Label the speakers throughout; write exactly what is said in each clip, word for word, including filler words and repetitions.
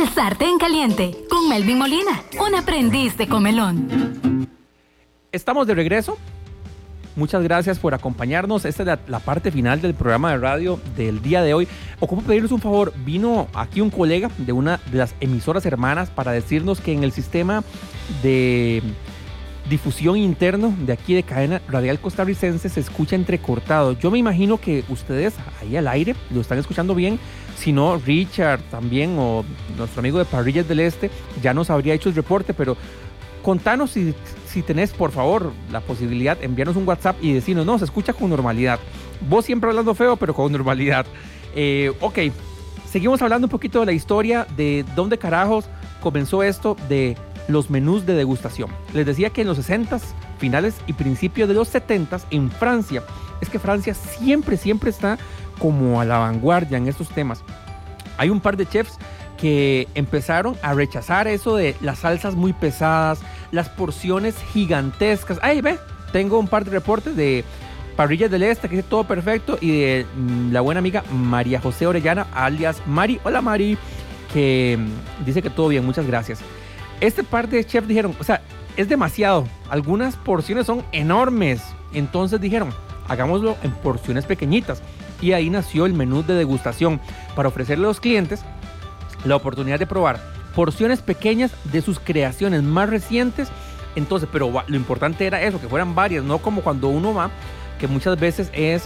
Speaker 1: El Sartén Caliente, con Melvin Molina, un aprendiz de comelón.
Speaker 2: Estamos de regreso. Muchas gracias por acompañarnos. Esta es la, la parte final del programa de radio del día de hoy. Ocupo pedirles un favor. Vino aquí un colega de una de las emisoras hermanas para decirnos que en el sistema de difusión interno de aquí de Cadena Radial Costarricense se escucha entrecortado. Yo me imagino que ustedes ahí al aire lo están escuchando bien. Si no, Richard también o nuestro amigo de Parrillas del Este ya nos habría hecho el reporte, pero contanos si, si tenés, por favor, la posibilidad, enviarnos un WhatsApp y decirnos, no, se escucha con normalidad. Vos siempre hablando feo, pero con normalidad. Eh, ok, seguimos hablando un poquito de la historia de dónde carajos comenzó esto de los menús de degustación. Les decía que en los sesentas, finales y principios de los setentas, en Francia, es que Francia siempre, siempre está como a la vanguardia en estos temas. Hay un par de chefs que empezaron a rechazar eso de las salsas muy pesadas, las porciones gigantescas. Ahí ve, tengo un par de reportes de Parrillas del Este, que dice todo perfecto, y de mm, la buena amiga María José Orellana, alias Mari. Hola Mari, que mm, dice que todo bien, muchas gracias. Este par de chefs dijeron, o sea, es demasiado, algunas porciones son enormes, entonces dijeron, hagámoslo en porciones pequeñitas, y ahí nació el menú de degustación para ofrecerle a los clientes la oportunidad de probar porciones pequeñas de sus creaciones más recientes. Entonces, pero lo importante era eso, que fueran varias, no como cuando uno va, que muchas veces es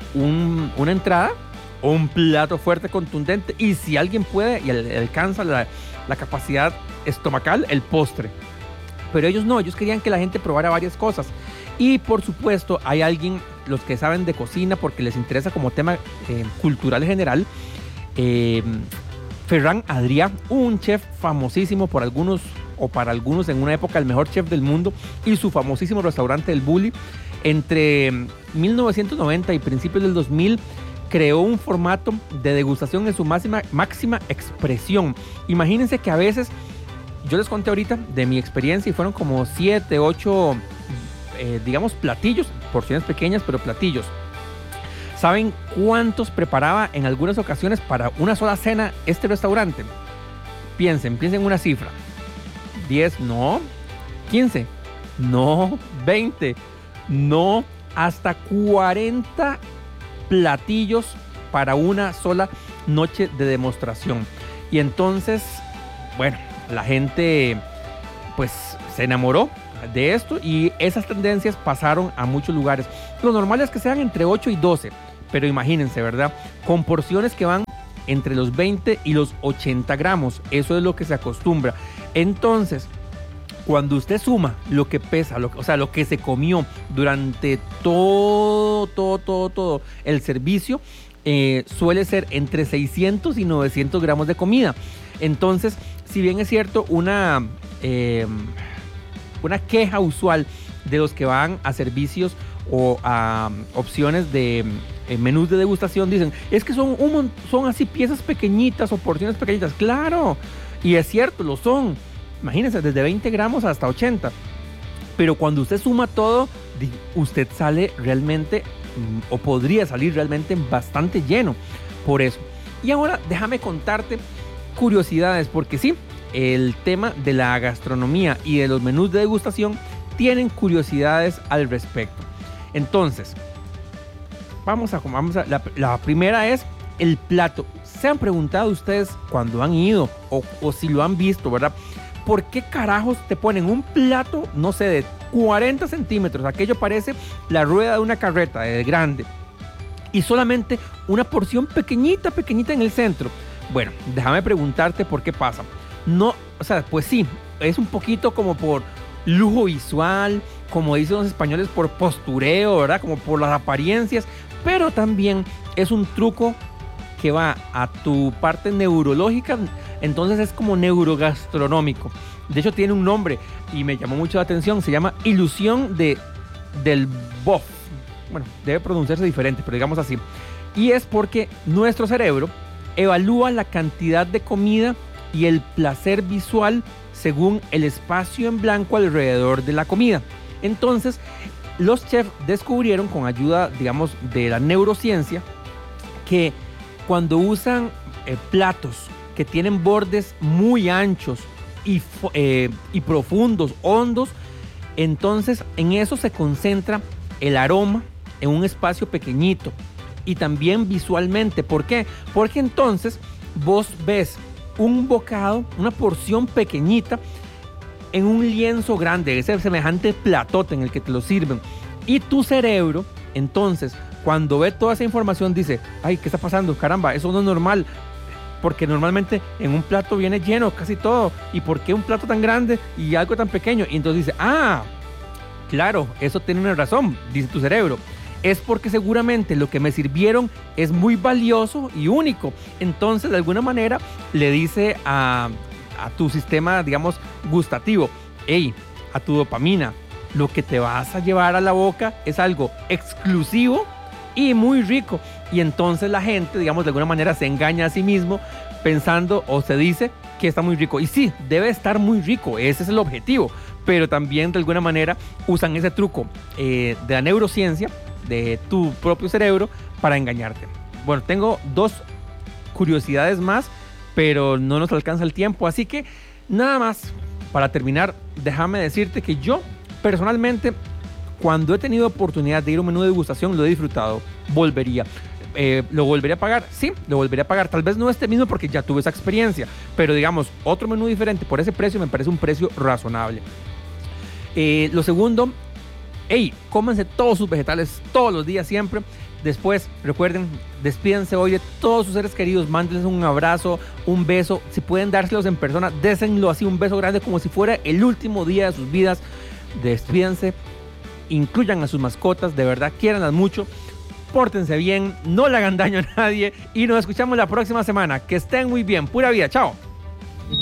Speaker 2: un, una entrada o un plato fuerte, contundente, y si alguien puede y alcanza la, la capacidad estomacal, el postre. Pero ellos no, ellos querían que la gente probara varias cosas. Y por supuesto hay alguien, los que saben de cocina porque les interesa como tema eh, cultural general, eh, Ferran Adrià, un chef famosísimo por algunos o para algunos en una época el mejor chef del mundo, y su famosísimo restaurante El Bulli. Entre mil novecientos noventa y principios del dos mil creó un formato de degustación en su máxima, máxima expresión. Imagínense que a veces, yo les conté ahorita de mi experiencia y fueron como siete, ocho, eh, digamos platillos, porciones pequeñas pero platillos. ¿Saben cuántos preparaba en algunas ocasiones para una sola cena este restaurante? Piensen, piensen una cifra. diez, no. quince, no. veinte, no. Hasta cuarenta platillos para una sola noche de demostración. Y entonces, bueno, la gente pues se enamoró de esto y esas tendencias pasaron a muchos lugares. Lo normal es que sean entre ocho y doce, pero imagínense, ¿verdad? Con porciones que van entre los veinte y los ochenta gramos. Eso es lo que se acostumbra. Entonces, cuando usted suma lo que pesa, lo, o sea, lo que se comió durante todo, todo, todo, todo el servicio, eh, suele ser entre seiscientos y novecientos gramos de comida. Entonces, si bien es cierto, una, eh, una queja usual de los que van a servicios o a opciones de eh, menús de degustación, dicen, es que son, un, son así piezas pequeñitas o porciones pequeñitas. Claro, y es cierto, lo son. Imagínense, desde veinte gramos hasta ochenta. Pero cuando usted suma todo, usted sale realmente, o podría salir realmente bastante lleno. Por eso. Y ahora déjame contarte curiosidades, porque sí, el tema de la gastronomía y de los menús de degustación tienen curiosidades al respecto. Entonces, vamos a, vamos a la, la primera es el plato. ¿Se han preguntado ustedes cuando han ido o, o si lo han visto, verdad? ¿Por qué carajos te ponen un plato, no sé, de cuarenta centímetros? Aquello parece la rueda de una carreta, de grande. Y solamente una porción pequeñita, pequeñita en el centro. Bueno, déjame preguntarte por qué pasa. No, o sea, pues sí, es un poquito como por lujo visual, como dicen los españoles, por postureo, ¿verdad? Como por las apariencias. Pero también es un truco que va a tu parte neurológica, entonces es como neurogastronómico. De hecho tiene un nombre y me llamó mucho la atención, se llama ilusión de, del bof. Bueno, debe pronunciarse diferente, pero digamos así. Y es porque nuestro cerebro evalúa la cantidad de comida y el placer visual según el espacio en blanco alrededor de la comida. Entonces, los chefs descubrieron con ayuda, digamos, de la neurociencia, que cuando usan eh, platos que tienen bordes muy anchos y, eh, y profundos, hondos. Entonces en eso se concentra el aroma en un espacio pequeñito y también visualmente. ¿Por qué? Porque entonces vos ves un bocado, una porción pequeñita en un lienzo grande, ese semejante platote en el que te lo sirven. Y tu cerebro, entonces, cuando ve toda esa información, dice, ay, ¿qué está pasando? Caramba, eso no es normal. Porque normalmente en un plato viene lleno casi todo. ¿Y por qué un plato tan grande y algo tan pequeño? Y entonces dice, ah, claro, eso tiene una razón, dice tu cerebro. Es porque seguramente lo que me sirvieron es muy valioso y único. Entonces, de alguna manera, le dice a, a tu sistema, digamos, gustativo, hey, a tu dopamina, lo que te vas a llevar a la boca es algo exclusivo y muy rico. Y entonces la gente, digamos, de alguna manera se engaña a sí mismo pensando o se dice que está muy rico. Y sí, debe estar muy rico, ese es el objetivo. Pero también de alguna manera usan ese truco eh, de la neurociencia, de tu propio cerebro, para engañarte. Bueno, tengo dos curiosidades más, pero no nos alcanza el tiempo. Así que nada más, para terminar, déjame decirte que yo personalmente, cuando he tenido oportunidad de ir a un menú de degustación, lo he disfrutado. Volvería. Eh, ¿Lo volvería a pagar? Sí, lo volvería a pagar. Tal vez no este mismo porque ya tuve esa experiencia, pero digamos, otro menú diferente por ese precio me parece un precio razonable. Eh, lo segundo, hey, cómanse todos sus vegetales todos los días siempre. Después, recuerden, despídense hoy de todos sus seres queridos, mándenles un abrazo, un beso. Si pueden dárselos en persona, désenlo así, un beso grande como si fuera el último día de sus vidas. Despídense, incluyan a sus mascotas, de verdad, quiéranlas mucho, pórtense bien, no le hagan daño a nadie y nos escuchamos la próxima semana. Que estén muy bien, pura vida, chao.